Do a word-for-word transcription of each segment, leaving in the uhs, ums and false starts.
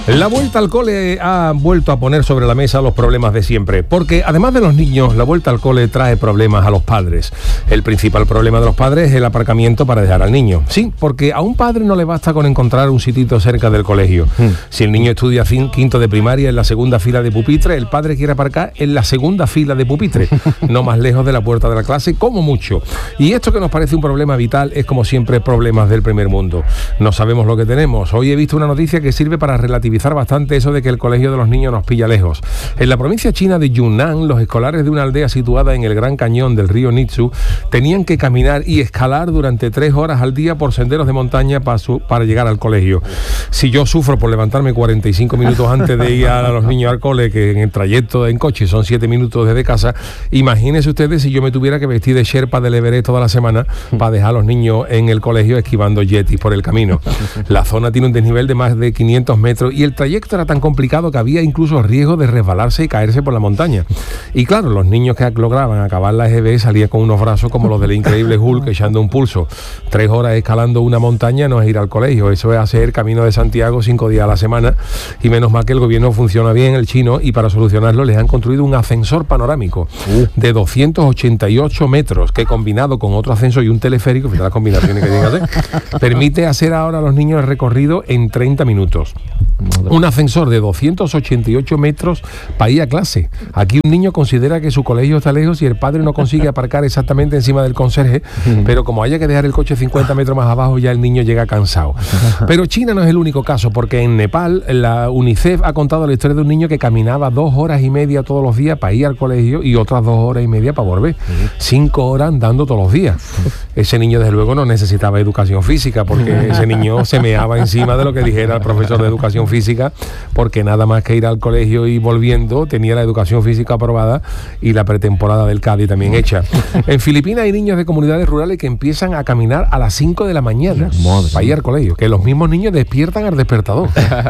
La vuelta al cole ha vuelto a poner sobre la mesa los problemas de siempre, porque además de los niños, la vuelta al cole trae problemas a los padres. El principal problema de los padres es el aparcamiento para dejar al niño. Sí, porque a un padre no le basta con encontrar un sitito cerca del colegio. Hmm. Si el niño estudia fin, quinto de primaria en la segunda fila de pupitre, el padre quiere aparcar en la segunda fila de pupitre, no más lejos de la puerta de la clase, como mucho. Y esto que nos parece un problema vital es, como siempre, problemas del primer mundo. No sabemos lo que tenemos. Hoy he visto una noticia que sirve para relativizar bastante eso de que el colegio de los niños nos pilla lejos. En la provincia china de Yunnan, los escolares de una aldea situada en el Gran Cañón del río Nitsu tenían que caminar y escalar durante tres horas al día por senderos de montaña para, su, para llegar al colegio. Si yo sufro por levantarme cuarenta y cinco minutos antes de ir a los niños al cole, que en el trayecto en coche son siete minutos desde casa, imagínense ustedes si yo me tuviera que vestir de Sherpa del Everest toda la semana para dejar a los niños en el colegio esquivando yetis por el camino. La zona tiene un desnivel de más de quinientos metros y el trayecto era tan complicado que había incluso riesgo de resbalarse y caerse por la montaña. Y claro, los niños que lograban acabar la E G B salían con unos brazos como los del increíble Hulk echando un pulso. Tres horas escalando una montaña no es ir al colegio, eso es hacer Camino de Santiago cinco días a la semana, y menos mal que el gobierno funciona bien, el chino, y para solucionarlo les han construido un ascensor panorámico uh. de doscientos ochenta y ocho metros, que combinado con otro ascensor y un teleférico, fíjate las combinaciones que tienen que hacer, permite hacer ahora a los niños el recorrido en treinta minutos. Un ascensor de doscientos ochenta y ocho metros para ir a clase. Aquí un niño considera que su colegio está lejos y el padre no consigue aparcar exactamente encima del conserje, pero como haya que dejar el coche cincuenta metros más abajo, ya el niño llega cansado. Pero China no es el único caso, porque en Nepal la UNICEF ha contado la historia de un niño que caminaba dos horas y media todos los días para ir al colegio y otras dos horas y media para volver. Cinco horas andando todos los días. Ese niño, desde luego, no necesitaba educación física, porque ese niño se meaba encima de lo que dijera el profesor de educación física, porque nada más que ir al colegio y volviendo tenía la educación física aprobada y la pretemporada del Cádiz también hecha. En Filipinas hay niños de comunidades rurales que empiezan a caminar a las cinco de la mañana para ir al colegio, que los mismos niños despiertan al despertador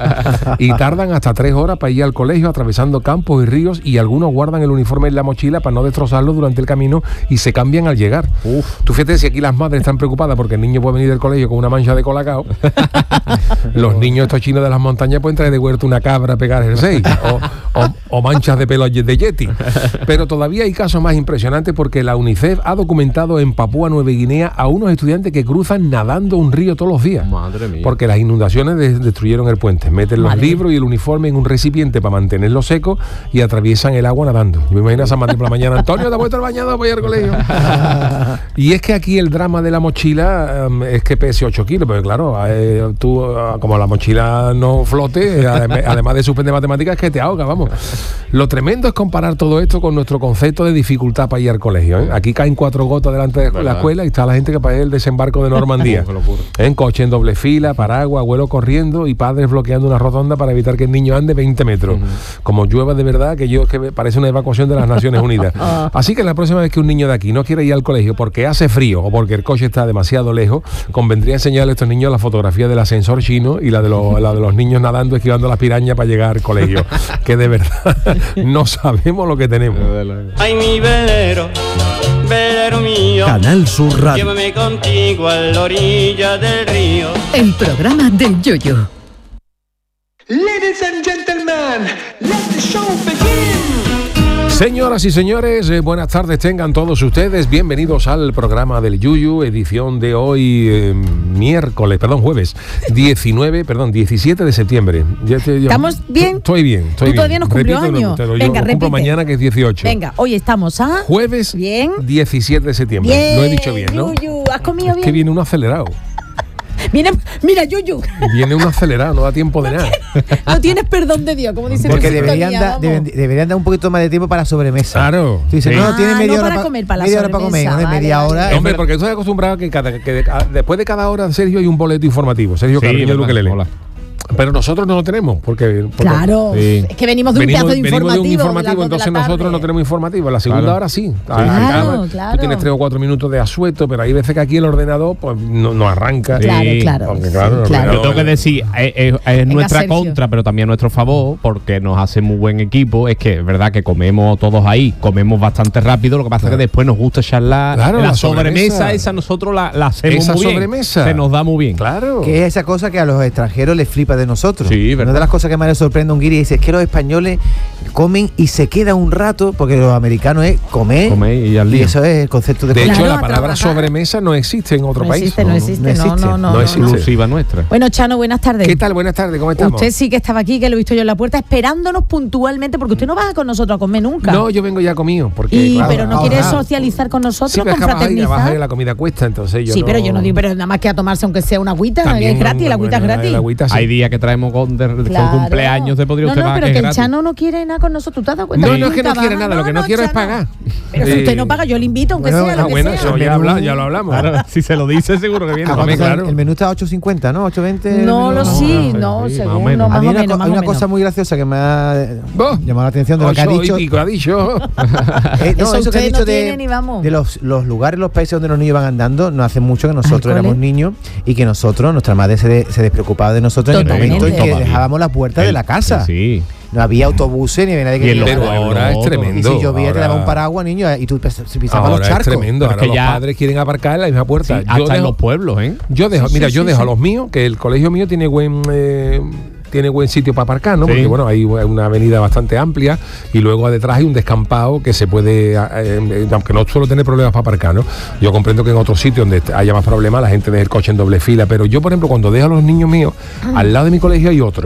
y tardan hasta tres horas para ir al colegio atravesando campos y ríos, y algunos guardan el uniforme en la mochila para no destrozarlo durante el camino y se cambian al llegar. Uf. Tú fíjate, si aquí las madres están preocupadas porque el niño puede venir del colegio con una mancha de colacao, los niños estos chinos de las montañas pueden traer de huerto una cabra a pegar jersey o, o, o manchas de pelo de yeti. Pero todavía hay casos más impresionantes, porque la UNICEF ha documentado en Papúa Nueva Guinea a unos estudiantes que cruzan nadando un río todos los días. Madre mía. Porque las inundaciones de, destruyeron el puente. Meten los Madre. libros y el uniforme en un recipiente para mantenerlo seco y atraviesan el agua nadando. Me imagino a San Martín por la mañana: Antonio, ¿te has puesto el bañado para ir al colegio? Y es que aquí el drama de la mochila um, es que pese ocho kilos, porque claro, eh, tú, uh, como la mochila no flote, además de suspender matemáticas, que te ahoga, vamos. Lo tremendo es comparar todo esto con nuestro concepto de dificultad para ir al colegio, ¿eh? Aquí caen cuatro gotas delante de ¿verdad? La escuela y está la gente que para el desembarco de Normandía. En coche en doble fila, paraguas, abuelo corriendo y padres bloqueando una rotonda para evitar que el niño ande veinte metros. Uh-huh. Como llueva de verdad, que yo que parece una evacuación de las Naciones Unidas. Así que la próxima vez que un niño de aquí no quiere ir al colegio porque hace frío o porque el coche está demasiado lejos, convendría enseñarle a estos niños la fotografía del ascensor chino y la de los, la de los niños nadando, esquivando las pirañas para llegar al colegio. Que de verdad no sabemos lo que tenemos. Ay, mi velero, velero mío, Canal Sur Radio. Llévame contigo a la orilla del río. El programa del Yoyo. Ladies and gentlemen, let the show begin. Señoras y señores, eh, buenas tardes tengan todos ustedes. Bienvenidos al programa del Yuyu, edición de hoy, eh, miércoles, perdón, jueves, diecinueve, perdón, diecisiete de septiembre. Ya te, yo, ¿Estamos bien? Estoy bien, estoy ¿Tú todavía bien. nos cumplió Repito, año? No, te lo, Venga, yo lo repite. cumplo mañana, que es dieciocho. Venga, hoy estamos a... Jueves, bien. diecisiete de septiembre. Bien, lo he dicho bien, ¿no? Yuyu, ¿has comido es bien? que viene uno acelerado. Viene, mira, Yuyu. Viene uno acelerado, no da tiempo de nada. No tienes perdón de Dios, como dice porque mi deberían, sintonía, da, deben, deberían dar un poquito más de tiempo para la sobremesa. Claro. Tú dices, sí. no, no, tienes Ah, media no hora para pa, comer, para la media hora para comer, sobremesa, ¿no? De vale, media vale. hora. No, hombre, porque estoy acostumbrado a que, cada, que de, a, después de cada hora, Sergio, hay un boleto informativo. Sergio Sí, Carrillo, verdad, Luquelele. hola. Pero nosotros no lo tenemos, porque... porque Claro, sí. es que venimos de un venimos, pedazo de venimos informativo. de un informativo, de entonces la nosotros tarde. no tenemos informativo. En la segunda Claro. hora sí. Claro, Acaba, claro. Tú tienes tres o cuatro minutos de asueto, pero hay veces que aquí el ordenador pues no, no arranca. Claro, Sí. claro. Porque, sí, claro, el claro. Yo tengo que decir, es, es, es nuestra Sergio. contra, pero también nuestro favor, porque nos hace muy buen equipo. Es que es verdad que comemos todos ahí, comemos bastante rápido, lo que pasa Claro. es que después nos gusta charlar. Claro, la, la sobremesa, sobremesa. esa nosotros la, la hacemos Esa muy bien. sobremesa. Se nos da muy bien. Claro. Que es esa cosa que a los extranjeros les flipa culpa de nosotros. Sí, verdad. Una de las cosas que más le sorprende a un guiri es que los españoles comen y se quedan un rato, porque los americanos es comer, Comer y al y día. eso es el concepto de De comer. hecho, Claro, la a palabra trabajar. sobremesa no existe en otro No país. existe, no existe, no no, existe. no, no, No no. existe. Exclusiva nuestra. Bueno, Chano, buenas tardes. ¿Qué tal? Buenas tardes, ¿cómo estamos? Usted sí que estaba aquí, que lo he visto yo en la puerta, esperándonos puntualmente, porque usted no baja con nosotros a comer nunca. No, yo vengo ya comido. Porque, y, claro, pero no ahora- quiere socializar con nosotros, sí, pero con es que bajar y fraternizar. bajar y la comida cuesta, entonces yo Sí, no... pero yo no digo, pero nada más que a tomarse aunque sea una agüita, También, es gratis, la agüita bueno, es gratis. la agüita sí. Hay días que traemos con, de- con Claro. cumpleaños de podría No, usted no, bajar pero que que es el gratis. Chano no quiere nada con nosotros. ¿Tú te has dado cuenta? No, que no es que no nunca quiere baja? nada, lo que no quiero es Chano. pagar. Pero si Eh, usted no paga, yo le invito, aunque bueno, sea, ah, lo que bueno, sea. eso El ya, menú- habla- ya lo hablamos. Claro, si se lo dice seguro que viene. Ah, Hombre, ¿cuánto sale? claro. El menú está a ocho cincuenta, ¿no? ocho veinte. el No, menú. lo No, sí, no, no, sí, según, más o menos. no, A más mí o una, menos, co- más hay o una menos. cosa muy graciosa que me ha eh, Vos, llamado la atención de lo que ha ocho dicho. y pico ha dicho. Eh, no, Eso eso que ha ustedes dicho no de, tienen ni vamos. de los, los lugares, los países donde los niños van andando, no hace mucho que nosotros Al éramos cole. niños y que nosotros, nuestra madre se, de- se despreocupaba de nosotros en el Totalmente. momento en que Todavía. dejábamos la puerta de la casa. Sí. No había autobuses ni había nadie que Y en los llevara. Pero ahora es pueblos, Y tremendo. si llovía te daba un ahora- paraguas, niño, y tú pis- pisabas los Ahora es charcos. tremendo. Pero es Ahora que los ya- padres quieren aparcar en la misma puerta. Sí, yo hasta en dejo, los pueblos, ¿eh? yo dejo Sí, mira, sí, yo sí, dejo sí. a los míos, que el colegio mío tiene buen eh, tiene buen sitio para aparcar, ¿no? Sí. Porque bueno, hay una avenida bastante amplia y luego detrás hay un descampado que se puede, eh, eh, aunque no suelo tener problemas para aparcar, ¿no? Yo comprendo que en otros sitios donde haya más problemas la gente deja el coche en doble fila, pero yo, por ejemplo, cuando dejo a los niños míos, al lado de mi colegio hay otro.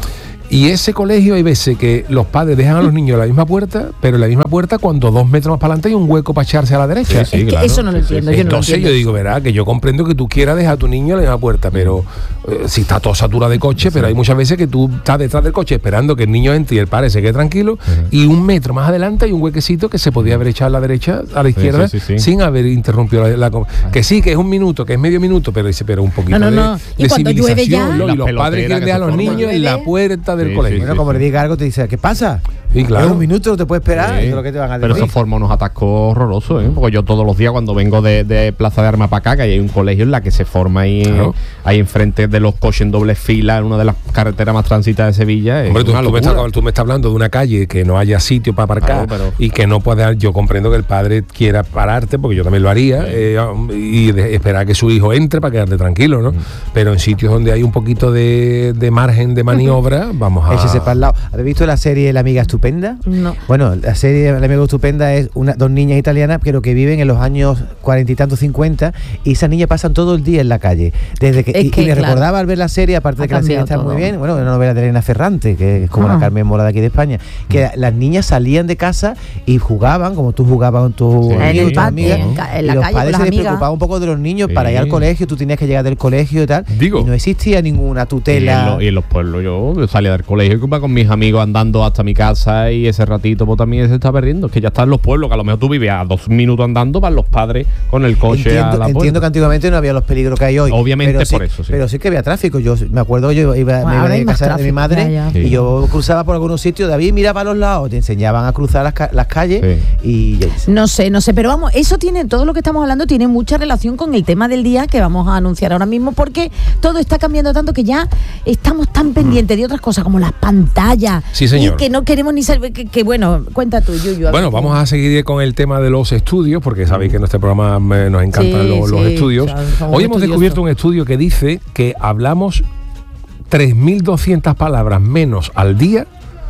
Y ese colegio hay veces que los padres dejan a los niños en la misma puerta, pero en la misma puerta cuando dos metros más para adelante hay un hueco para echarse a la derecha. Sí, sí, Es que claro. eso no lo Sí, sí, entiendo, sí. yo no lo Entonces entiendo. yo digo, verá, que yo comprendo que tú quieras dejar a tu niño en la misma puerta, pero eh, si está todo saturado de coche, pero hay muchas veces que tú estás detrás del coche esperando que el niño entre y el padre se quede tranquilo, y un metro más adelante hay un huequecito que se podía haber echado a la derecha, a la izquierda, sí, sí, sí. sin haber interrumpido la, la com- que sí, que es un minuto, que es medio minuto, pero dice, pero un poquito No, no, de, no. Y de cuando llueve ya- civilización, ¿no? Las Y los padres peloteras quieren que dejar a se los forman. niños en la Llueve. puerta del Sí, colegio. Bueno, sí, como sí. le diga algo, te dice, ¿qué pasa? Sí, claro. Es un minuto, no te puedes esperar. Sí. Eso es lo que te van a Pero decir. eso forma unos atascos horrorosos, ¿eh? Porque yo todos los días cuando vengo de, de Plaza de Armas para acá, que hay un colegio en la que se forma ahí, Claro. ahí enfrente de los coches en doble fila, en una de las carreteras más transitadas de Sevilla. Es Hombre, tú, una tú me locura. estás, tú me estás hablando de una calle que no haya sitio para aparcar, Claro, pero- y que no pueda. Yo comprendo que el padre quiera pararte, porque yo también lo haría, eh, y de- esperar que su hijo entre para quedarte tranquilo, ¿no? Pero en sitios donde hay un poquito de, de margen de maniobra, vamos a. Échese para el lado. ¿Habéis visto la serie La amiga estupenda? No. Bueno, la serie La amiga estupenda es una, dos niñas italianas, pero que viven en los años cuarenta y tantos, cincuenta, y esas niñas pasan todo el día en la calle. Desde que, Es y, que, y me claro. recordaba al ver la serie, aparte de Ha que la serie cambiado está muy todo. bien, bueno, una novela de Elena Ferrante, que es como Ah. la Carmen Mola de aquí de España, que las niñas salían de casa y jugaban, como tú jugabas con tus Sí. amigos En y el tus patio, amigas, en ca- en y la los calle con padres las se amigas. despreocupaban un poco de los niños Sí. para ir al colegio, tú tenías que llegar del colegio y tal, Digo. y no existía ninguna Y en, tutela. lo- y en los pueblos yo, yo salía del colegio y iba con mis amigos andando hasta mi casa, y ese ratito pues también se está perdiendo. Es que ya está en los pueblos, que a lo mejor tú vivías a dos minutos andando, van los padres con el coche Entiendo, a la entiendo puerta. que antiguamente no había los peligros que hay hoy. Obviamente pero sí, por eso, sí. Pero sí que había tráfico. Yo me acuerdo que yo iba, Bueno, me iba ahora hay de más casa de mi tráfico, madre ya, ya. y Sí. yo cruzaba por algunos sitios. David miraba a los lados, te enseñaban a cruzar las, ca- las calles y ya- No sé, no sé, pero vamos, eso tiene, todo lo que estamos hablando tiene mucha relación con el tema del día que vamos a anunciar ahora mismo, porque todo está cambiando tanto que ya estamos tan pendientes de otras cosas como las pantallas. Sí, señor. Y que no queremos ni saber, que, que bueno, cuenta tú, Yuyu. a Bueno, ver. vamos a seguir con el tema de los estudios, porque sabéis que en este programa eh, nos encantan Sí, los, los sí, estudios. claro, somos Hoy hemos estudiosos. descubierto un estudio que dice que hablamos tres mil doscientas palabras menos al día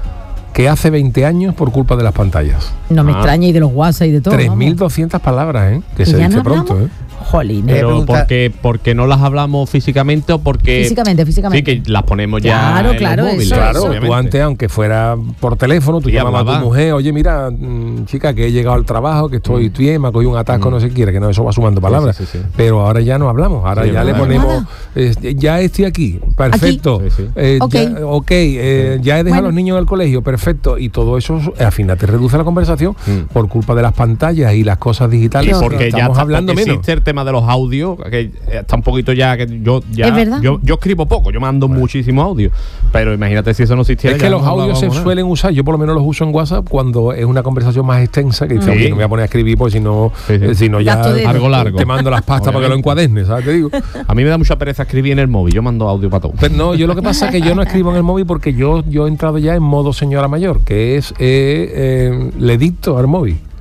que hace veinte años por culpa de las pantallas. No me Ah. extraña, y de los WhatsApp y de todo. tres mil vamos. doscientas palabras, ¿eh? Que ¿Y se ya dice no pronto, ¿eh? hablamos? Jolín. Eh, Pero pregunta- porque, porque no las hablamos físicamente o porque... Físicamente, físicamente. Sí, que las ponemos ya Claro, en claro, los móviles. eso, Claro, eso. tú antes, aunque fuera por teléfono, tú Sí, llamabas a hablaba. tu mujer, oye, mira, mm, chica, que he llegado al trabajo, que estoy Mm. bien, me ha cogido un atasco, Mm. no sé qué quiere, que no, eso va sumando palabras. sí, sí, sí. Pero ahora ya no hablamos, ahora Sí, ya es le verdad. ponemos, Nada. eh, ya estoy aquí, perfecto. Aquí. Sí, sí. Eh, Ok. ya, ok, eh, ya he dejado Bueno. a los niños en el colegio, perfecto. Y todo eso, al final, te reduce la conversación Mm. por culpa de las pantallas y las cosas digitales. Y porque ya estamos está, hablando porque menos. existe el tema de los audios, que eh, está un poquito ya que yo ya Es verdad. yo, yo escribo poco, yo mando muchísimo audio, pero imagínate si eso no existiera. Es ya que los no audios se hablábamos nada. suelen usar, yo por lo menos los uso en WhatsApp cuando es una conversación más extensa, que dice, Sí. oye, no me voy a poner a escribir, pues si no, Sí, sí. eh, si no ya Gasto de- Algo largo. te mando las pastas para que lo encuadernes, ¿sabes? Te digo. A mí me da mucha pereza escribir en el móvil, yo mando audio para todo. Pero no, yo lo que pasa es que yo no escribo en el móvil porque yo, yo he entrado ya en modo señora mayor, que es, eh, eh, le dicto al móvil.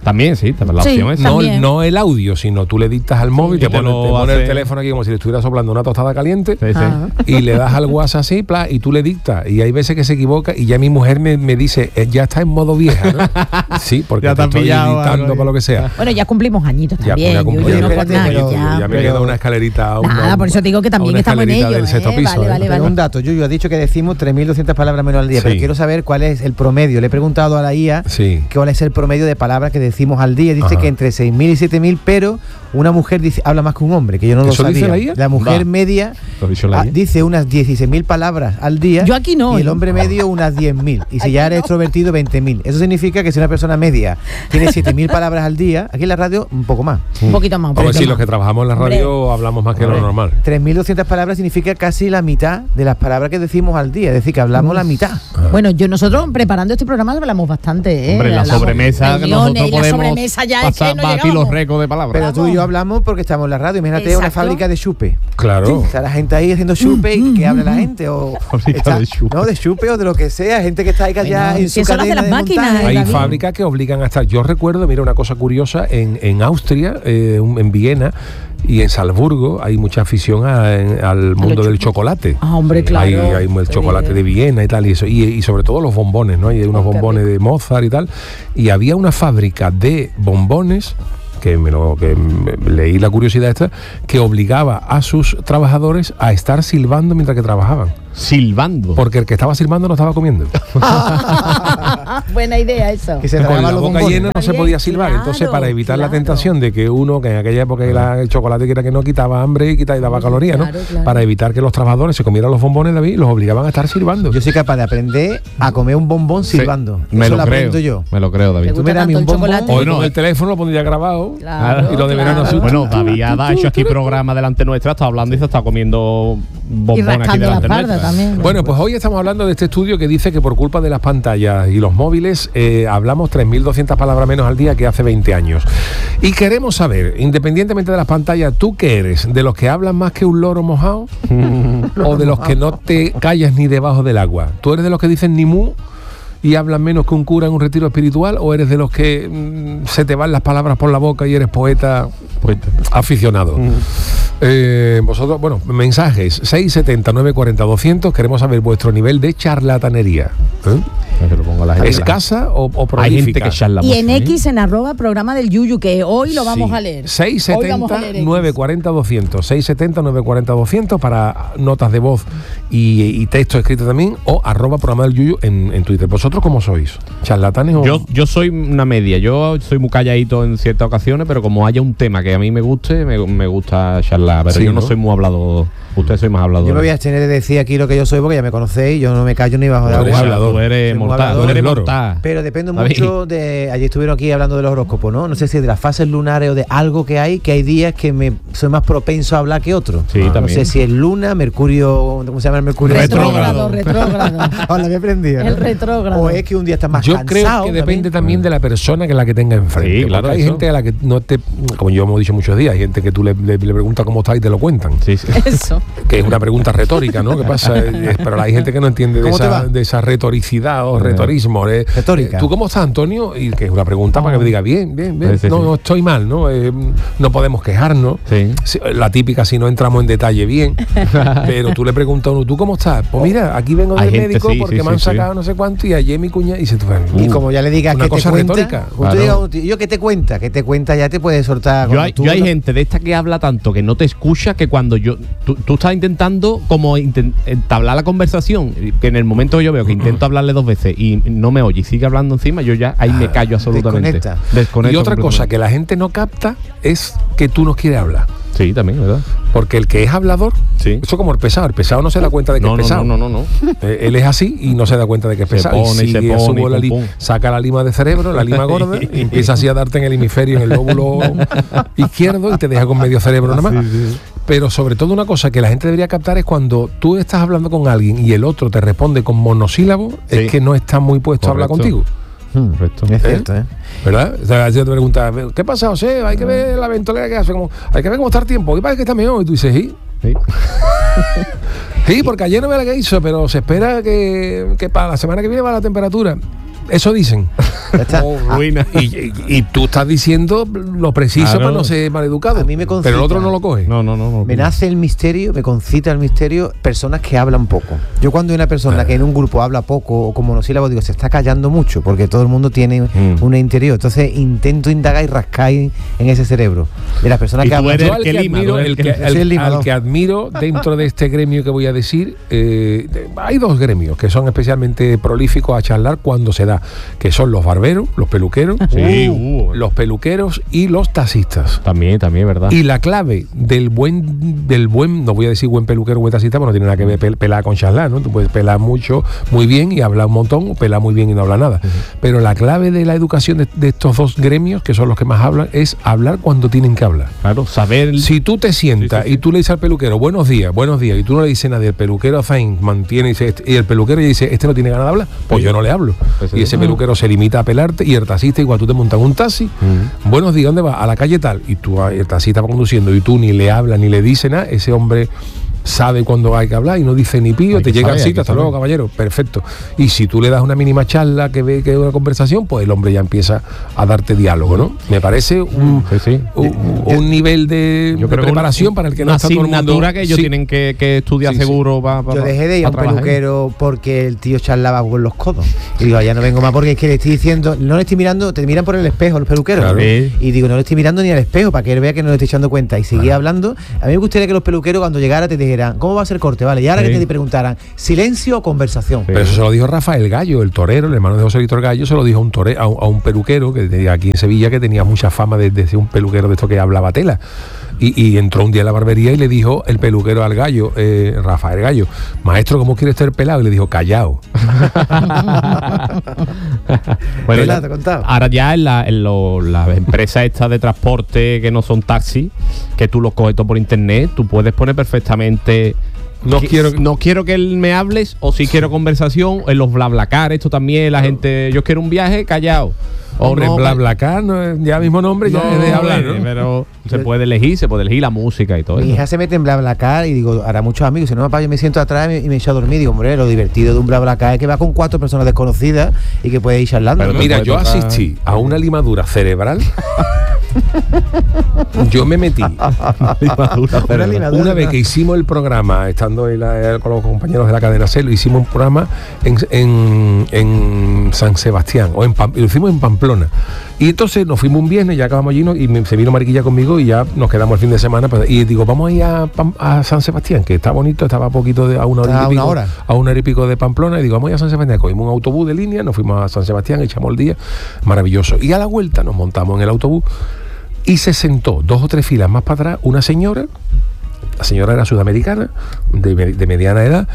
También, sí, también la Sí, opción es. No, También. no el audio, sino tú le dictas al móvil, Y te te pones lo te pone hace- el teléfono aquí como si le estuviera soplando una tostada caliente. Sí, sí. Ah. Y le das al WhatsApp así, pla, y tú le dictas. Y hay veces que se equivoca y ya mi mujer me, me dice, "Eh, ya está en modo vieja, ¿no?" Sí, porque Ya te te has estoy pillado dictando algo para lo que sea. Bueno, ya cumplimos añitos Ya, también. ya Yuyu, cumplí, Oye, no por espérate, nada, pero- ya. ya me pero- queda una escalerita. Una, Nada, por eso te digo que también una estamos en escalerita ello, del sexto ¿eh? piso, Vale, ¿eh? vale, Pero un dato, Yuyu ha dicho que decimos tres mil doscientas palabras menos al día, Sí. pero quiero saber cuál es el promedio. Le he preguntado a la I A Sí. cuál es el promedio de palabras que decimos al día. Dice Ajá. que entre seis mil y siete mil, pero una mujer dice, habla más que un hombre, que yo no lo ¿Eso sabía. dice la I A? La mujer Va. media Lo ha dicho la ah, I A. dice unas dieciséis mil palabras al día. Yo aquí no, Y el ¿eh? hombre medio unas diez mil. Y si Aquí ya eres no. extrovertido, veinte mil. Eso significa que si una persona media tiene siete mil palabras al día, aquí en la radio un poco más. Un poquito más. un Hombre, poquito sí, más. los que trabajamos en la radio hablamos más que lo Hombre, normal. tres mil doscientas palabras significa casi la mitad de las palabras que decimos al día. Es decir, que hablamos la mitad. Bueno, yo nosotros preparando este programa hablamos bastante, ¿eh? Hombre, la Hablamos sobremesa que reuniones, nosotros la podemos sobremesa ya es que pasar, no batir llegamos. los récords de palabras. Pero tú y yo hablamos porque estamos en la radio. Imagínate una Exacto. fábrica de chupe. Claro. Está la gente ahí haciendo chupe y que habla la gente. O Fábrica está- de chupe. No, de chupe o de lo que sea. Gente que está ahí callada Bueno, en si su eso lo hacen cadena las de máquinas, montaje. Hay David. fábricas que obligan a estar. Yo recuerdo, mira, una cosa curiosa, en, en Austria, eh, un- en Viena y en Salzburgo hay mucha afición a- en- al mundo los del chupos. chocolate. Ah, hombre, claro. Hay, hay el chocolate Sí. de Viena y tal, y eso. Y, y sobre todo los bombones, ¿no? Hay unos Oh, qué bombones de Mozart y tal. Y había una fábrica de bombones que me lo que me- leí la curiosidad esta, que obligaba a sus trabajadores a estar silbando mientras que trabajaban. Silbando. Porque el que estaba silbando no estaba comiendo. Buena idea eso. Que se Con tragaban la los boca bombones. llena no se Bien, podía silbar. claro, Entonces, para evitar la claro. tentación de que uno, que en aquella época la- el chocolate que era que no quitaba hambre y quitaba y daba calorías, ¿no? Claro, claro. Para evitar que los trabajadores se comieran los bombones, David, los obligaban a estar silbando. Yo soy capaz de aprender a comer un bombón Sí, silbando. Me Eso lo lo aprendo creo. yo. Me lo creo, David. ¿Te Tú gusta me das a mí tanto un el bombón. chocolate? Hoy Bueno, con el teléfono lo pondría grabado. Claro, Y lo de claro. verano azul. Bueno, David ha da- hecho aquí programa delante nuestra, está hablando y se está comiendo Y bombones aquí rascando la delante espalda nuestra. también. Bueno, pues hoy estamos hablando de este estudio que dice que por culpa de las pantallas y los móviles eh, hablamos tres mil doscientas palabras menos al día que hace veinte años. Y queremos saber, independientemente de las pantallas, ¿tú qué eres? ¿De los que hablan más que un loro mojado? ¿O de los que no te callas ni debajo del agua? ¿Tú eres de los que dicen ni mu y hablan menos que un cura en un retiro espiritual? ¿O eres de los que mm, se te van las palabras por la boca y eres poeta aficionado? Eh, vosotros, bueno, mensajes seis setenta, nueve cuarenta, doscientos. Queremos saber vuestro nivel de charlatanería. ¿Eh? Que lo pongo a la gente. ¿Escasa o, o Hay prolífica? gente que charla Y mucho, en ¿eh? X, en arroba programa del Yuyu, que hoy lo vamos Sí. a leer. seis Hoy vamos a setenta, leer X. nueve cuarenta, doscientos. seis setenta, nueve cuarenta, doscientos para notas de voz y, y texto escrito también, o arroba programa del Yuyu en, en Twitter. ¿Vosotros cómo sois? ¿Charlatanes o...? Yo, yo soy una media, yo soy muy calladito en ciertas ocasiones, pero como haya un tema que a mí me guste, me, me gusta charlar, pero Sí, yo no, ¿no? soy muy hablador. Usted soy más hablador. Yo me voy a abstener de decir aquí lo que yo soy porque ya me conocéis. Yo no me callo ni bajo Tú la eres agua. hablador. Tú eres Soy muy mortal. hablador. Tú eres Loro. mortal. Pero depende David. mucho de... Ayer estuvieron aquí hablando de los horóscopos, ¿no? No sé si de las fases lunares o de algo que hay, que hay días que me soy más propenso a hablar que otros. Sí, no también. sé si es luna, Mercurio... ¿Cómo se llama el Mercurio? Retrógrado, retrógrado. Hola, me he prendido. El retrógrado. O es que un día estás más Yo cansado. creo que depende también de la persona que la que tenga enfrente. Sí, claro, Porque hay eso. gente a la que no te, como yo hemos dicho muchos días, hay gente que tú le, le, le preguntas cómo estás y te lo cuentan. Sí, sí. Eso. Que es una pregunta retórica, ¿no? ¿Qué pasa? Eh, Pero hay gente que no entiende de ¿Cómo te esa, va? de esa retoricidad o retorismo. eh. Retórica. Eh, ¿Tú cómo estás, Antonio? Y que es una pregunta para que me diga, bien, bien, bien. Sí, sí, no, sí. no estoy mal, ¿no? Eh, no podemos quejarnos. Sí. Si- La típica, si no entramos en detalle, bien. Pero tú le preguntas a uno, ¿tú cómo estás? Pues mira, aquí vengo Hay del gente, médico sí, porque sí, me han sí, sacado sí. no sé cuánto y ayer mi cuña y se te Y como ya le digas una que te cosa cuenta, retórica. cuando tú Claro. digas a un tío, yo que te cuenta, que te cuenta ya te puede soltar. Yo cuando hay, tú yo hay lo- gente de esta que habla tanto que no te escucha que cuando yo tú, tú estás intentando como inten- entablar la conversación, que en el momento que yo veo que intento hablarle dos veces y no me oye y sigue hablando encima, yo ya ahí me callo absolutamente. Desconecta. Desconecto Y otra cosa completamente. que la gente no capta es que tú no quieres hablar. Sí, también, ¿verdad? Porque el que es hablador, Sí. eso como el pesado, el pesado no se da cuenta de que No, es no, pesado. no, no, no, no. Eh, él es así y no se da cuenta de que es Se pesado. pone y se sigue a su pone y bola pum, li- pum. saca la lima de cerebro, la lima gorda, y empieza así a darte en el hemisferio, en el lóbulo izquierdo y te deja con medio cerebro nada más. Pero sobre todo una cosa que la gente debería captar es cuando tú estás hablando con alguien y el otro te responde con monosílabos, Sí. es que no está muy puesto a hablar Correcto. contigo. Hmm, Correcto. Es cierto, ¿eh? ¿Verdad? O sea, si te pregunta, ¿qué pasa, José? Hay que ver la ventolera que hace, como, hay que ver cómo está el tiempo, ¿qué pasa que está mejor? Y tú dices, sí, Sí. sí, porque ayer no ve la que hizo, pero se espera que, que para la semana que viene va la temperatura. Eso dicen. Ya está. Oh, ruina. Y, y- y tú estás diciendo lo preciso Claro. para no ser maleducado. A mí me concita. pero el otro no lo coge. No, no, no. no. Me nace el misterio, me concita el misterio, personas que hablan poco. Yo cuando hay una persona que en un grupo habla poco o como monosílabo, digo, se está callando mucho, porque todo el mundo tiene Mm. un interior. Entonces intento indagar y rascar en ese cerebro. De las personas Y que tú hablan. eres Yo al el que que lima, admiro, tú eres el el que- que- al- soy el limador. al que admiro dentro de este gremio que voy a decir, eh, de- hay dos gremios que son especialmente prolíficos a charlar cuando se da, que son los barberos, los peluqueros, Sí, uh, uh. los peluqueros y los taxistas. También, también, ¿verdad? Y la clave del buen, del buen, no voy a decir buen peluquero o buen taxista, porque no tiene nada que ver pel- pelar con charlar, ¿no? Tú puedes pelar mucho, muy bien y hablar un montón, o pelar muy bien y no hablar nada. Pero la clave de la educación de, de estos dos gremios, que son los que más hablan, es hablar cuando tienen que hablar. Claro, saber. Si tú te sientas Sí, sí, sí. y tú le dices al peluquero, buenos días, buenos días, y tú no le dices nada, y el peluquero Zain mantiene y, dice, este- y el peluquero ya dice, este no tiene ganas de hablar, pues Sí. yo no le hablo. Pues sí. Y ese peluquero se limita a pelarte, y el taxista, igual tú te montas en un taxi, buenos días, ¿dónde vas? A la calle tal, y tú, el taxista va conduciendo, y tú ni le hablas ni le dices nada, ese hombre sabe cuándo hay que hablar y no dice ni pío, Hay te que llega saber, así, hay que hasta luego, saber. caballero, perfecto. Y si tú le das una mínima charla que ve que es una conversación, pues el hombre ya empieza a darte diálogo, ¿no? Me parece un, Sí, sí. un, un nivel de, Yo de creo que preparación una- para el que no una está todo el mundo. asignatura que ellos Sí. tienen que, que estudiar Sí, sí. seguro pa- pa- Yo dejé de ir a un pa trabajar. peluquero porque el tío charlaba con los codos. Y digo, ya no vengo más porque es que le estoy diciendo, no le estoy mirando, te miran por el espejo los peluqueros. Claro. Sí. Y digo, no le estoy mirando ni al espejo para que él vea que no le estoy echando cuenta. Y seguía hablando. A mí me gustaría que los peluqueros cuando llegara te dijeran, ¿cómo va a ser corte? Vale, y ahora Sí. que te preguntaran, ¿silencio o conversación? Pero eso se lo dijo Rafael Gallo, el torero, el hermano de José Víctor Gallo, se lo dijo a un, tore, a un, a un peluquero que tenía aquí en Sevilla, que tenía mucha fama de, de ser un peluquero de esto que hablaba tela. Y, y entró un día a la barbería y le dijo el peluquero al Gallo, eh, Rafael Gallo, maestro, ¿cómo quiere estar pelado? Y le dijo, callao. Bueno, ¿Verdad? ya- ¿Te he contado? ahora ya en, la, en lo- las empresas estas de transporte que no son taxis, que tú los coges todo por internet, tú puedes poner perfectamente. No que- quiero- no quiero que él me hables, o si quiero conversación, en los BlaBlaCar, esto también, la gente, yo quiero un viaje, callado. O Hombre, no, BlaBlaCar, no, es- ya mismo nombre, ya no, es de hablar, eh, ¿no? pero se puede elegir, se puede elegir la música y todo Mi eso. hija se mete en BlaBlaCar y digo, hará muchos amigos. Si no, papá, yo me siento atrás y me, y me echo a dormir. Digo, hombre, lo divertido de un BlaBlaCar es que va con cuatro personas desconocidas y que puede ir charlando. Pero ¿no? Mira, puede yo tocar- asistí a una limadura cerebral. Yo me metí. Una limadura, Una vez ¿no? que hicimos el programa, estando en la- con los compañeros de la cadena C, lo hicimos un programa en, en- en San Sebastián, o en Pam- lo hicimos en Pamplona. Y entonces nos fuimos un viernes, ya acabamos allí, ¿no? Y me- se vino Mariquilla conmigo y ya nos quedamos el fin de semana. Pues, y digo, vamos a ir a, Pam- a San Sebastián, que está bonito, estaba a poquito de, a una hora Está y a pico, una hora. a una hora y pico de Pamplona. Y digo, vamos a ir a San Sebastián. Cogimos un autobús de línea, nos fuimos a San Sebastián, echamos el día, maravilloso. Y a la vuelta nos montamos en el autobús y se sentó dos o tres filas más para atrás una señora. La señora era sudamericana, de, me- de mediana edad,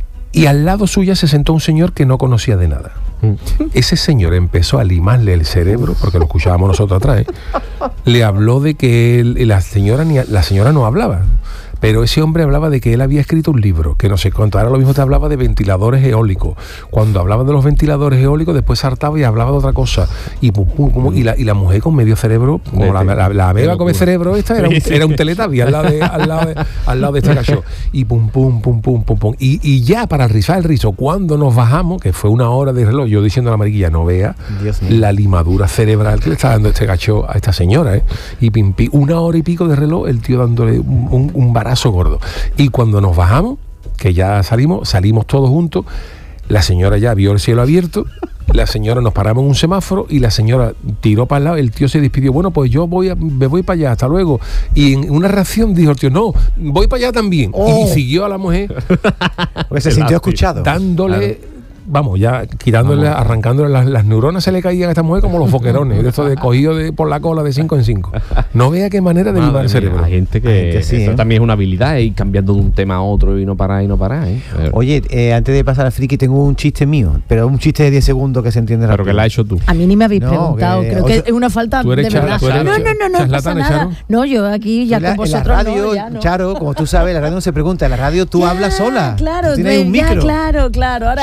y al lado suya se sentó un señor que no conocía de nada. Ese señor empezó a limarle el cerebro, porque lo escuchábamos nosotros atrás, ¿eh? Le habló de que él- la señora ni, la señora no hablaba, pero ese hombre hablaba de que él había escrito un libro, que no sé cuánto. Ahora lo mismo te hablaba de ventiladores eólicos. Cuando hablaba de los ventiladores eólicos, después saltaba y hablaba de otra cosa. Y, pum, pum, pum, y, la, y la mujer con medio cerebro, como la, la, la beba con el cerebro esta, era un, era un teletabi al lado de, al lado de, al lado de este cacho. Y pum, pum, pum, pum, pum, pum. Y, y ya para rizar el rizo, cuando nos bajamos, que fue una hora de reloj, yo diciendo a la mariquilla, no vea Dios mío. la limadura cerebral que le está dando este gacho a esta señora, ¿eh? Y pim, pim, una hora y pico de reloj, el tío dándole un, un, un barazo gordo. Y cuando nos bajamos, que ya salimos, salimos todos juntos, la señora ya vio el cielo abierto, la señora nos paramos en un semáforo y la señora tiró para el lado, el tío se despidió, bueno, pues yo voy a, me voy para allá, hasta luego. Y en una reacción dijo el tío, no, voy para allá también. Oh. Y siguió a la mujer Porque se sintió escuchado. dándole, vamos, ya quitándole, arrancándole las, las neuronas, se le caían a esta mujer como los foquerones, de esto de cogido de, por la cola de cinco en cinco. No vea qué manera de Madre limar el mía, cerebro. hay gente que Hay gente sí, eso ¿eh? también es una habilidad, ir cambiando de un tema a otro y no parar y no parar, ¿eh? Pero, Oye, eh, antes de pasar al friki, tengo un chiste mío, pero un chiste de diez segundos que se entiende pero rápido. que la has hecho tú. A mí ni me habéis No, preguntado, que- creo o que sea, es una falta tú eres de Charo, verdad. tú eres No, no, no, no, no pasa charlatana, nada. Charo. No, yo aquí ya En la, con en la vosotros radio, no, ya no. Charo, como tú sabes, la radio no se pregunta, en la radio tú Ya, hablas sola. Claro, Tú tienes un ya, micro. claro, claro. Ahora Charo eso. es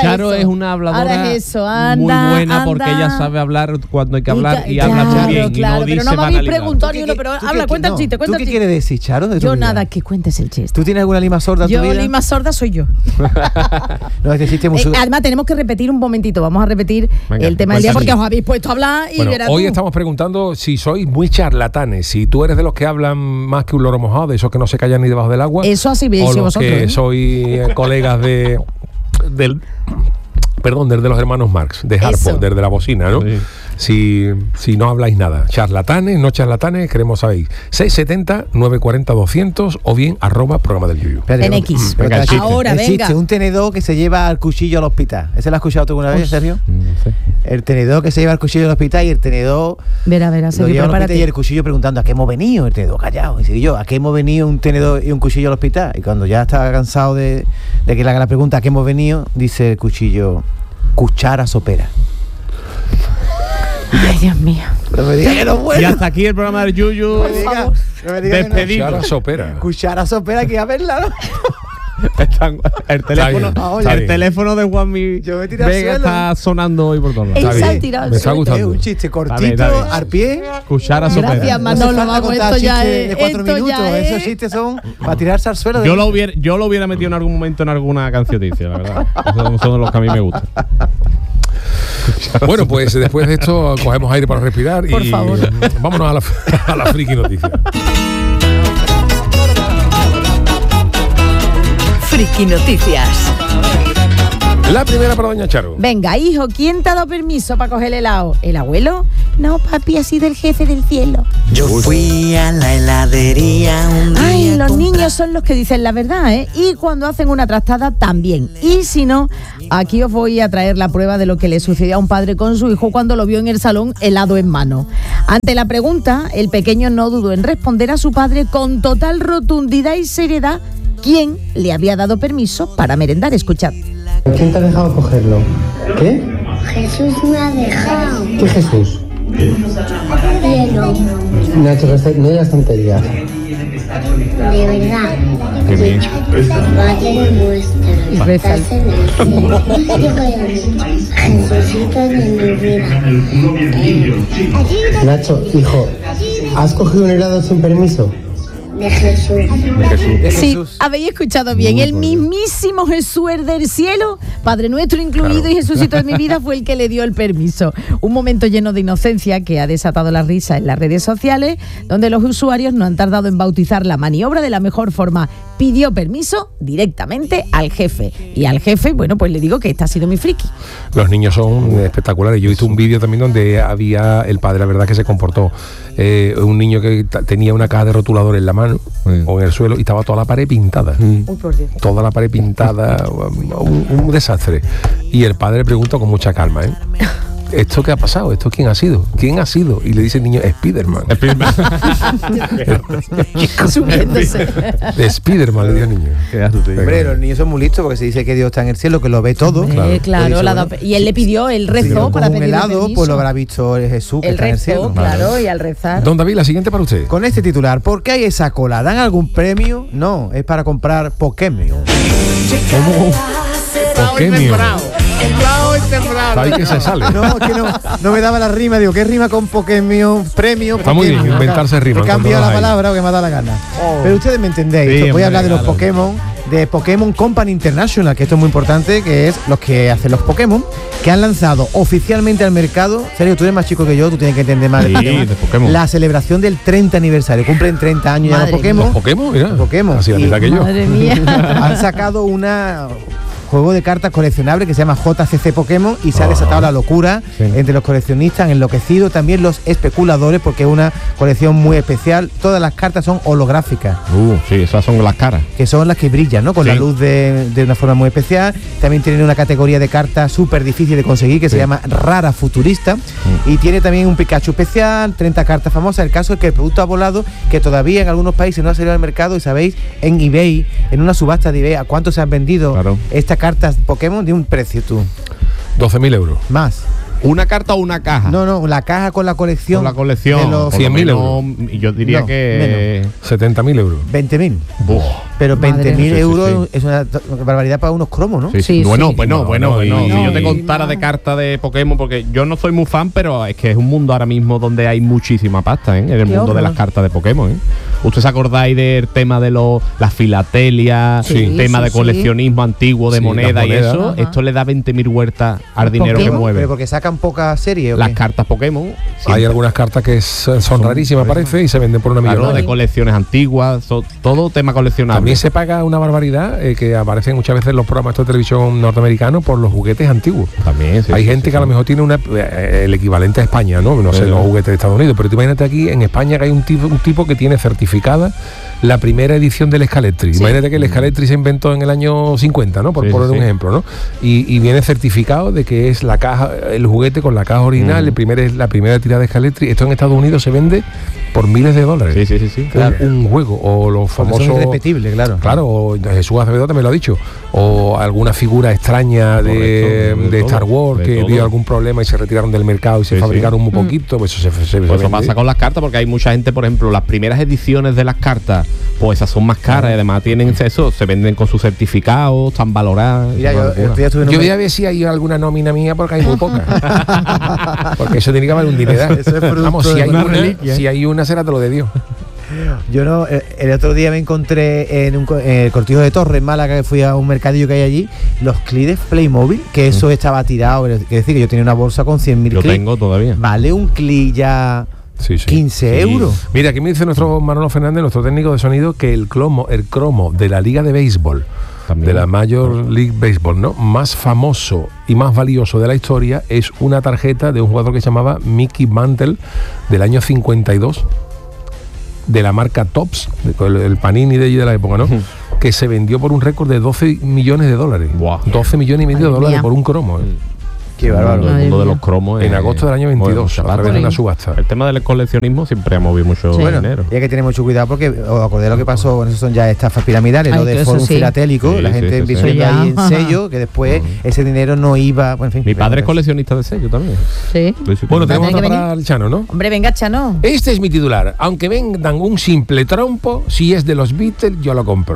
una habladora Ahora es eso, anda, muy buena porque anda. ella sabe hablar cuando hay que hablar y, Y, habla claro, muy bien claro, y no pero dice no me habéis banalidades. preguntado ¿Tú ni qué- uno, pero tú habla, qué- cuenta el no, chiste, cuenta ¿Tú el qué chiste. quieres decir, Charo? de tu Yo vida? nada, que cuentes el chiste. ¿Tú tienes alguna lima sorda en Yo, tu vida? lima sorda soy yo. No, este chiste es muy Eh, su- además, tenemos que repetir un momentito. Vamos a repetir Venga, el tema del día cuéntame. porque os habéis puesto a hablar y Bueno, verás hoy tú. estamos preguntando si sois muy charlatanes, si tú eres de los que hablan más que un loro mojado, de esos que no se callan ni debajo del agua. Eso así veis o los vosotros, que ¿eh? sois eh, colegas de del perdón, desde los hermanos Marx, de Harpo, Eso. desde la bocina, ¿no? Sí. Si, si no habláis nada. Charlatanes, no charlatanes, queremos saber. seiscientos setenta, novecientos cuarenta, doscientos o bien arroba programa del Yuyu. Espérate, En que- X. pero Venga, está el chiste. Ahora, el venga. chiste, un tenedor que se lleva al cuchillo al hospital. ¿Ese lo has escuchado tú alguna vez, Sergio? No sé. El tenedor que se lleva al cuchillo al hospital y el tenedor Verá, verá, lo Sergio, lleva al hospital prepárate. y el cuchillo preguntando ¿a qué hemos venido? El tenedor callado. Y sigue yo, ¿a qué hemos venido un tenedor y un cuchillo al hospital? Y cuando ya está cansado de, de que le haga la pregunta ¿a qué hemos venido? Dice el cuchillo, cuchara sopera. Ay, Dios mío. No me digas que no es Y bueno. hasta aquí el programa del Yuyu. No me digas- no me digas que no. Despedido. Chara sopera. Cuchara sopera, que a verla, ¿no? Están- el teléfono, bien, está el bien. teléfono de Juanmi Yo me tiré al Vega suelo. está sonando hoy por todos lados. Él Está se ha bien. tirado al Me está suelo. Es gustando. un chiste cortito, Está bien, está bien. al pie. Cuchara Gracias, sopera. Manolo. No hace falta vamos, contar esto ya chistes es- de cuatro esto ya minutos. es- Esos chistes son para tirarse al suelo. de- Yo lo hubiera, yo lo hubiera metido en algún momento en alguna cancioticia, la verdad. Esos son los que a mí me gustan. Bueno, pues después de esto cogemos aire para respirar Por y favor. vámonos a la, a la friki noticia. Friki Noticias. La primera para doña Charo. Venga, hijo, ¿quién te ha dado permiso para coger el helado? ¿El abuelo? No, papi, ha sido el jefe del cielo. Yo fui a la heladería un día. Ay, a los comprar- niños son los que dicen la verdad, ¿eh? Y cuando hacen una trastada, también. Y si no, aquí os voy a traer la prueba de lo que le sucedió a un padre con su hijo cuando lo vio en el salón helado en mano. Ante la pregunta, el pequeño no dudó en responder a su padre con total rotundidad y seriedad quién le había dado permiso para merendar. Escuchad. ¿Quién te ha dejado cogerlo? ¿Qué? Jesús me ha dejado. ¿Qué Jesús? Cielo, Nacho, no estés- no digas tonterías. de verdad. Qué bien. Vaya demuestra. Reza. Estás en el cielo. Jesucito de mi vida. Nacho, hijo, ¿has cogido un helado sin permiso? De Jesús. de Sí, Jesús. habéis escuchado bien. El mismísimo Jesús del cielo, Padre Nuestro incluido, y Jesucito de mi vida fue el que le dio el permiso. Un momento lleno de inocencia que ha desatado la risa en las redes sociales, donde los usuarios no han tardado en bautizar la maniobra de la mejor forma. Pidió permiso directamente al jefe. Y al jefe, bueno, pues le digo que esta ha sido mi friki. Los niños son espectaculares. Yo he visto un vídeo también donde había el padre, la verdad que se comportó. Eh, un niño que t- tenía una caja de rotulador en la mano Sí. o en el suelo y estaba toda la pared pintada. Uy, por Dios. Toda la pared pintada, un, un desastre. Y el padre le pregunta con mucha calma, ¿eh? ¿Esto qué ha pasado? ¿Esto quién ha sido? ¿Quién ha sido? Y le dice el niño, Spiderman. Subiéndose. De Spiderman, le dio el niño. Hombre, los niños son muy listos porque se dice que Dios está en el cielo, que lo ve todo. Hombre, claro, Pues dice, la bueno, da- y él le pidió, él si rezó yo para cojo un pedirle helado, permiso. pues lo habrá visto el Jesús que Él está en el rezó, cielo. claro, y al rezar. Don David, la siguiente para usted. Con este titular, ¿por qué hay esa cola? ¿Dan algún premio? No, es para comprar Pokémon. Pokémon. ¿Sabéis que se sale? No, es que no, no me daba la rima, digo, ¿qué rima con Pokémon? Premio. Está muy bien, Pokémon? inventarse rimas He cuando cambiado las la hay. palabra porque me ha dado la gana. Pero ustedes me entendéis. Sí, Voy hombre, a hablar de los claro. Pokémon, de Pokémon Company International, que esto es muy importante, que es los que hacen los Pokémon, que han lanzado oficialmente al mercado. Sergio, tú eres más chico que yo, tú tienes que entender más Sí, Pokémon. de Pokémon. La celebración del treinta aniversario. Cumplen treinta años ya Madre los Pokémon. ¿Los Pokémon? Mira. Los Pokémon. Así la Y- mitad que yo. Madre mía. Han sacado una juego de cartas coleccionable que se llama J C C Pokémon y se ha desatado la locura Sí. entre los coleccionistas, han enloquecido también los especuladores porque es una colección muy especial. Todas las cartas son holográficas, Uh, sí, esas son las caras. que son las que brillan, ¿no? Con Sí. la luz de, de una forma muy especial. También tienen una categoría de cartas súper difícil de conseguir que se llama Rara Futurista. Y tiene también un Pikachu especial, treinta cartas famosas. El caso es que el producto ha volado, que todavía en algunos países no ha salido al mercado. Y sabéis, en eBay, en una subasta de eBay, ¿a cuánto se han vendido Claro. estas cartas Pokémon? De un precio, tú. doce mil euros. Más. ¿Una carta o una caja? No, no, la caja con la colección. Con la colección. De los cien mil euros. Yo diría No, que... setenta mil euros. veinte mil. Buf. Pero Madre veinte mil mía. euros Sí, sí, es una t- barbaridad para unos cromos, ¿no? Sí, sí. Sí, Bueno, sí. bueno, No, bueno, no, bueno. y- Si yo te y- contara de cartas de Pokémon, porque yo no soy muy fan, pero es que es un mundo ahora mismo donde hay muchísima pasta, ¿eh? En el Qué mundo de horror. las cartas de Pokémon, ¿eh? ¿Usted se acordáis del tema de los la filatelia, Sí, el tema sí, de sí. coleccionismo antiguo de Sí, moneda las y monedas. eso? Ajá. Esto le da veinte mil vueltas al dinero que Pokémon? mueve. Pero porque sacan pocas series. ¿o Las qué? cartas Pokémon. Hay siempre- algunas cartas que son, son rarísimas, parece, y se venden por una Claro, millonada. de colecciones antiguas, so- todo tema coleccionable. También se paga una barbaridad eh, que aparecen muchas veces en los programas de televisión norteamericanos por los juguetes antiguos. También, sí, Hay sí, gente sí, que a lo sí. mejor tiene una, eh, el equivalente a España, ¿no? No sé, Sí. los juguetes de Estados Unidos, pero tú imagínate aquí en España que hay un tipo, un tipo que tiene certificada la primera edición del Escaletri. Imagínate que el Escaletri se inventó en el año cincuenta, ¿no? Por Sí, poner sí, un sí. ejemplo, ¿no? Y, y viene certificado de que es la caja, el juguete con la caja original, Mm. el primer, la primera tirada de Escaletri. Esto en Estados Unidos se vende por miles de dólares. Sí, sí, sí, sí. Un- Claro. Un, juego, o los Porque famosos... son irrepetibles, claro. Claro, o Jesús Acevedo también lo ha dicho. O alguna figura extraña de, Correcto, de de todo, Star Wars de que todo. dio algún problema y se retiraron del mercado y se Sí, fabricaron sí. muy poquito, pues eso se, se, se Pues eso vende. pasa con las cartas, porque hay mucha gente, por ejemplo, las primeras ediciones de las cartas, pues esas son más caras y además tienen eso, se venden con sus certificados, están valoradas. Mira, es yo una locura. estoy estuve en un Yo voy mer- a ver si hay alguna nómina mía porque hay muy poca. Porque eso tiene que valer un dineral. Eso es fruto Vamos, si de hay, una una, reliquia, ¿eh? si hay una será te lo de Dios. Yo no, eh, el otro día me encontré en un co- en el Cortijo de Torres, en Málaga, que fui a un mercadillo que hay allí, los clips de Playmobil, que eso estaba tirado. Es decir, que yo tenía una bolsa con cien mil Yo clips. tengo todavía. Vale un clip ya Sí, sí. quince Sí. euros. Mira, aquí me dice nuestro Manolo Fernández, nuestro técnico de sonido, que el cromo, el cromo de la Liga de Béisbol, También. de la Major League Baseball, ¿no? Más famoso y más valioso de la historia es una tarjeta de un jugador que se llamaba Mickey Mantle del año cincuenta y dos, de la marca Topps, de- el, el Panini de allí de la época, ¿no? Que se vendió por un récord de doce millones de dólares. Buah. doce millones y medio de Madre dólares mía. por un cromo, ¿eh? Qué bárbaro. El mundo Madre de mía. los cromos. En es- agosto del año mueve veintidós, mucha a través pasta. de una subasta. El tema del coleccionismo siempre ha movido mucho Bueno, dinero. y hay que tener mucho cuidado porque os acordáis lo que pasó, bueno, eso son ya estafas piramidales, Ay, lo que de eso forum sí. filatélico, Sí, la sí, gente sí, sí. invirtiendo Eso ahí en ya. sello, que después ese dinero no iba, bueno, en fin. Mi padre es Pero- coleccionista de sello también. Sí. Sí, sí, Bueno, sí. tenemos Tiene otra que para el Chano, ¿no? Hombre, venga, Chano. Este es mi titular. Aunque vendan un simple trompo, si es de los Beatles, yo lo compro.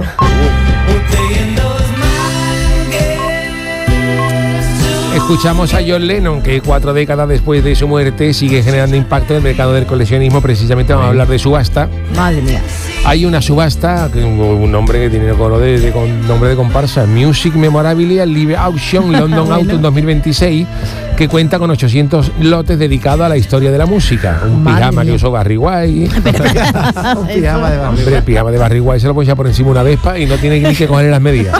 Escuchamos a John Lennon, que cuatro décadas después de su muerte sigue generando impacto en el mercado del coleccionismo. Precisamente vamos a hablar de subasta. Madre mía. Hay una subasta, que un nombre que tiene color de, de- con nombre de comparsa, Music Memorabilia Live Auction London Bueno. Autumn dos mil veintiséis, que cuenta con ochocientos lotes dedicados a la historia de la música. Un Madre pijama que mía. usó Barry White. Un pijama de barrio. Hombre, el pijama de Barry White se lo puede echar por encima una vespa y no tiene ni que cogerle las medidas.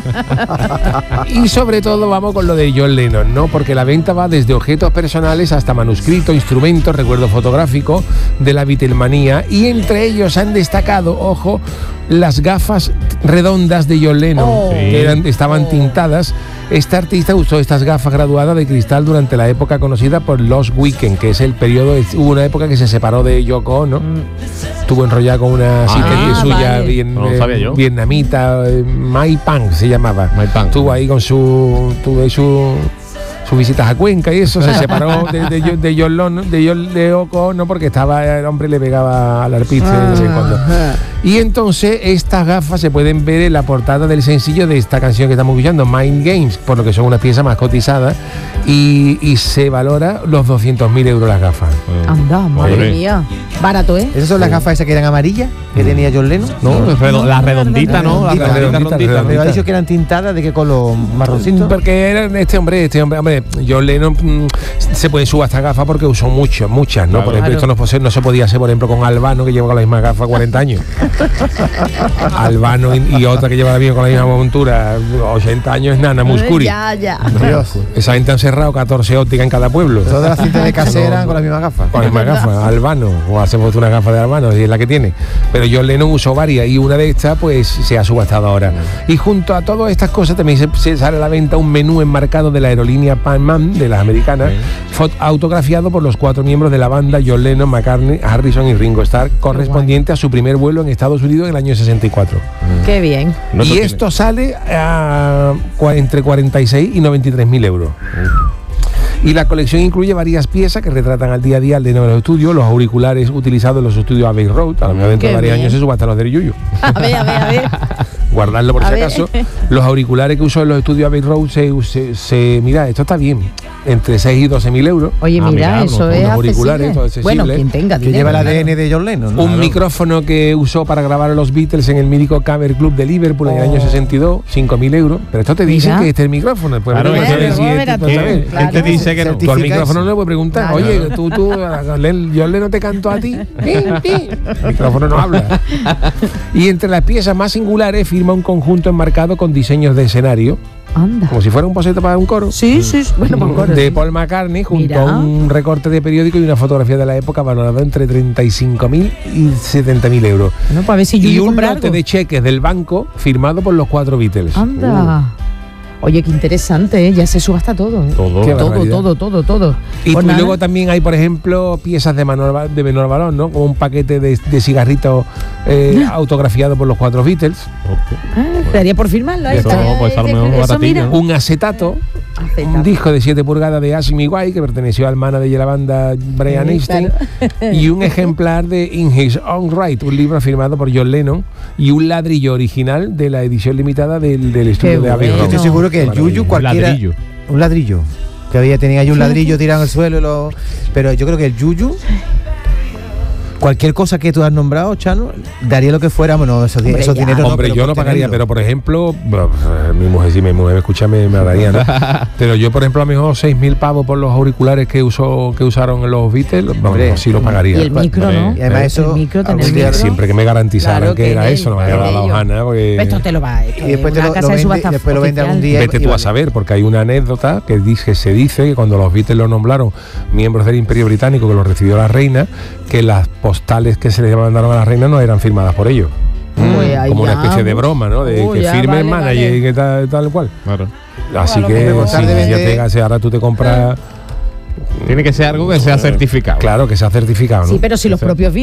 Y sobre todo vamos con lo de John Lennon, ¿no? Porque la venta va desde objetos personales hasta manuscritos, instrumentos, recuerdos fotográficos de la Beatlemanía, y entre ellos han destacado, ojo, las gafas redondas de John Lennon, Oh. que eran, estaban tintadas. Este artista usó estas gafas graduadas de cristal durante la época conocida por Lost Weekend, que es el periodo, hubo una época que se separó de Yoko Ono, estuvo enrollada con una asistente suya vale. bien, No lo eh, sabía yo. vietnamita, eh, Mai Pang se llamaba. Mai Pang. Estuvo ahí con su, tuvo ahí su sus visitas a Cuenca y eso, se separó de, de, de, de John Lennon, de John de Yoko Ono, porque estaba, el hombre le pegaba al arpiste de vez en cuando. Y entonces estas gafas se pueden ver en la portada del sencillo de esta canción que estamos escuchando, Mind Games, por lo que son una pieza más cotizada, y, y se valora los doscientos mil euros las gafas. Anda, madre Madre. mía. Barato, ¿eh? ¿Esas son las gafas esas que eran amarillas que tenía John Lennon? No, redo- la redondita, ¿no? La redondita, redondita, redondita, rondita. redondita. Pero ha dicho que eran tintadas, ¿de qué color? ¿Marroncito? Porque era este hombre, este hombre, hombre, John Lennon mm, se puede subastar gafas porque usó muchas, muchas, ¿no? Claro. Por ejemplo, Claro. esto no, pose- no se podía hacer, por ejemplo, con Albano, que lleva con la misma gafa cuarenta años. Albano y, y otra que lleva la misma con la misma montura, ochenta años, es Nana Muscuri. Ya, ya. Dios. Esa gente han cerrado catorce ópticas en cada pueblo. Todas las cintas de casera eran con las mismas gafas. Con la misma gafa, Albano, o hacemos una gafa de Albano, y es la que tiene. Pero John Lennon usó varias y una de estas pues se ha subastado ahora. Y junto a todas estas cosas también se, se sale a la venta un menú enmarcado de la aerolínea Pan Am, de las americanas, fot- autografiado por los cuatro miembros de la banda, John Lennon, McCartney, Harrison y Ringo Starr, correspondiente a su primer vuelo en Estados Unidos en el año sesenta y cuatro. Qué bien. No, y eso esto sale a, cua- entre cuarenta y seis y noventa y tres mil euros. Y la colección incluye varias piezas que retratan al día a día el de los estudios, los auriculares utilizados en los estudios Abbey Road, a lo mejor dentro de varios años se subastan los del Yuyu. A ver, a ver, a ver. Guardarlo por A si ver. acaso. Los auriculares que usó en los estudios Abbey Road se, se, se- mira, esto está bien, entre seis y doce mil euros. Oye, Ah, mira, mira, eso unos es auriculares, todo accesible. accesible. Bueno, quien tenga Que dinero. lleva el claro. A D N de John Lennon, ¿no? Un Claro. micrófono que usó para grabar a los Beatles en el mítico Camera Club de Liverpool en el año sesenta y dos, cinco mil euros. Pero esto te dice Mira. que este es el micrófono. Después Claro, veremos eso a ver es. si Luego este, verás pues, tú. a ver. Claro. Él te dice que no. Tú al micrófono no le puedes preguntar, Claro. oye, tú, tú, a John John Lennon te cantó a ti. El micrófono no habla. Y entre las piezas más singulares firma un conjunto enmarcado con diseños de escenario, Anda. como si fuera un boceto para un coro. Sí, sí, sí. Bueno, pues coro, De sí. Paul McCartney junto Mira. a un recorte de periódico y una fotografía de la época valorado entre treinta y cinco mil y setenta mil euros. Bueno, pues a ver si Y Yuyu un compra lote algo. de cheques del banco firmado por los cuatro Beatles. Anda. Oye, qué interesante, ¿eh? Ya se subasta todo, ¿eh? Todo. Qué todo, barbaridad. todo, todo, todo. Y, Pues y nada. luego también hay, por ejemplo, piezas de menor, va- de menor valor, ¿no? Como un paquete de, de cigarritos eh, autografiado por los cuatro Beatles, Ah, estaría por firmarlo. ahí Eso, estaría- pues, a lo mejor eso, baratillo, mira. ¿no? un acetato, Acetato. un disco de siete pulgadas de Ash Me White que perteneció al manager de la banda Brian Sí, Epstein, claro. y un ejemplar de In His Own Right, un libro firmado por John Lennon, y un ladrillo original de la edición limitada del, del estudio de Abbey bueno. Yo Road. estoy seguro que el Maravilla. Yuyu cualquiera... Ladrillo. Un ladrillo. Que había, tenía ahí un ladrillo tirado en el suelo. y lo- Pero yo creo que el Yuyu... Cualquier cosa que tú has nombrado, Chano, daría lo que fuera, bueno, esos, di- Hombre, esos ya. dineros no, Hombre, pero yo por no pagaría, tenerlo. pero por ejemplo, bueno, mi mujer, si mi mujer me escucha, me, me daría, ¿no? Pero yo, por ejemplo, a lo mejor seis mil pavos por los auriculares que usó que usaron los Beatles, Hombre, bueno, sí lo pagaría. Y el micro, Hombre, ¿no? Y además eh, eso... El micro, tener algún día- micro. siempre que me garantizaran Claro, que, que era él, eso, no me que vaya a dar la ello. hojana, porque Esto te lo va. Esto Y después es te una lo, casa lo de vende, subasta después lo vende algún oficial. día. y- vete y tú a vale. saber, porque hay una anécdota que dice, se dice que cuando los Beatles lo nombraron miembros del Imperio Británico, que los recibió la reina, que las postales que se les mandaron a la reina no eran firmadas por ellos. Pues ahí Como una ya. especie de broma, ¿no? De Uy, que ya, firme el vale, manager vale. y que tal, tal cual. Claro. Así Bueno, que lo que sí, me ya vende- te, ahora tú te compras, Tiene que ser algo que sea certificado. claro, que sea certificado, ¿no? Sí, pero si los propios